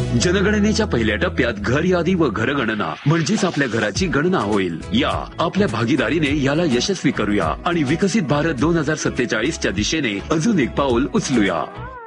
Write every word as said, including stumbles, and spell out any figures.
जनगणनेच्या पहिल्या टप्प्यात घर यादी व घरगणना म्हणजेच आपल्या घराची गणना होईल. या आपल्या भागीदारीने याला यशस्वी करूया आणि विकसित भारत दोन हजार सत्तेचाळीसच्या दिशेने अजून एक पाऊल उचलूया.